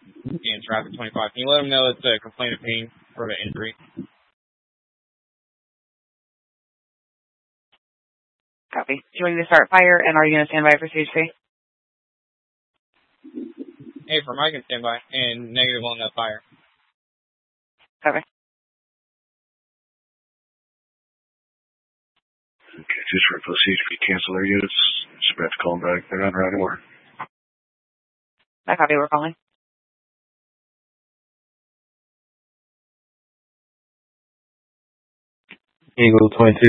and traffic 25. Can you let them know it's a complaint of pain for the injury? Copy. Do you want me to start fire, and are you going to stand by for stage 3? Hey, for Mike, I can stand by, and negative on that fire. Copy. Okay, just for CHP, cancel their units. Just about to call them back. They're not right anymore. I copy, we're calling. Eagle 22.